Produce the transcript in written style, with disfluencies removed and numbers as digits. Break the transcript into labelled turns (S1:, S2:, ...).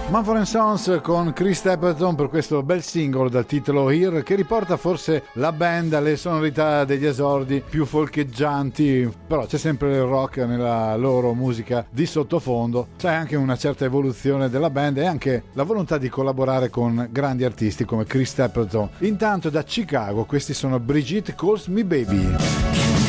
S1: Mumford & Sons con Chris Stapleton per questo bel singolo dal titolo Here, che riporta forse la band alle sonorità degli esordi più folcheggianti, però c'è sempre il rock nella loro musica di sottofondo. C'è anche una certa evoluzione della band e anche la volontà di collaborare con grandi artisti come Chris Stapleton. Intanto da Chicago questi sono Brigitte Calls Me Baby.